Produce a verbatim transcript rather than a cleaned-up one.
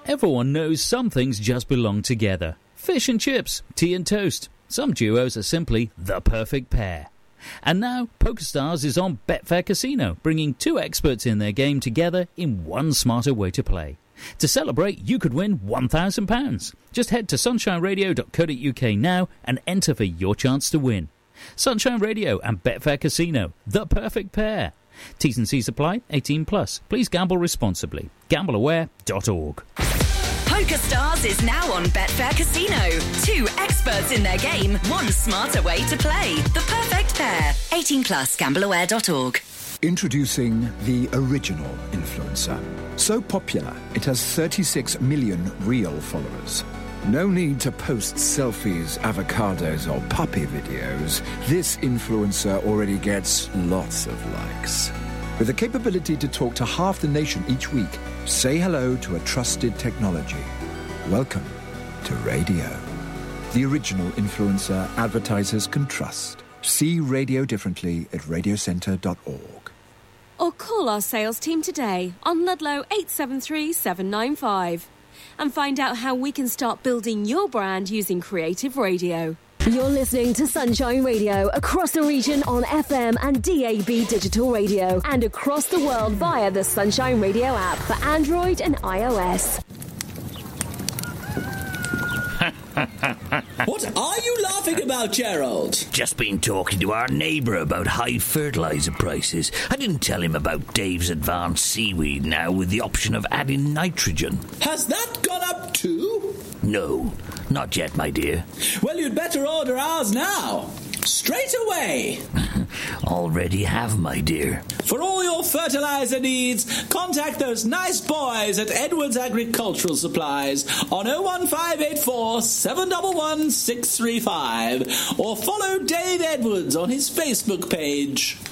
Everyone knows some things just belong together. Fish and chips, tea and toast. Some duos are simply the perfect pair. And now, PokerStars is on Betfair Casino, bringing two experts in their game together in one smarter way to play. To celebrate, you could win one thousand pounds. Just head to sunshine radio dot co dot uk now and enter for your chance to win. Sunshine Radio and Betfair Casino, the perfect pair. T's and C's apply, eighteen plus. Please gamble responsibly. gamble aware dot org. PokerStars is now on Betfair Casino. Two experts in their game, one smarter way to play. The perfect pair. eighteen plus. gamble aware dot org. Introducing the original influencer. So popular, it has thirty-six million real followers. No need to post selfies, avocados, or puppy videos. This influencer already gets lots of likes. With the capability to talk to half the nation each week, say hello to a trusted technology. Welcome to radio. The original influencer advertisers can trust. See radio differently at radio centre dot org. Or call our sales team today on Ludlow eight seven three, seven nine five and find out how we can start building your brand using creative radio. You're listening to Sunshine Radio across the region on F M and D A B digital radio and across the world via the Sunshine Radio app for Android and iOS. What are you laughing about, Gerald? Just been talking to our neighbour about high fertiliser prices. I didn't tell him about Dave's advanced seaweed now with the option of adding nitrogen. Has that gone up too? No, not yet, my dear. Well, you'd better order ours now. Straight away. Already have, my dear. For all your fertiliser needs, contact those nice boys at Edwards Agricultural Supplies on oh one five eight four, seven one one, six three five or follow Dave Edwards on his Facebook page.